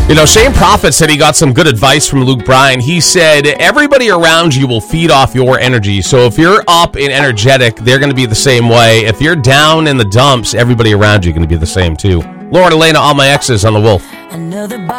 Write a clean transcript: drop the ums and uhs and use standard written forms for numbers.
You know, Shane Prophet said he got some good advice from Luke Bryan. He said, everybody around you will feed off your energy. So if you're up and energetic, they're going to be the same way. If you're down in the dumps, everybody around you is going to be the same too. Lauren Elena, All My Exes on The Wolf.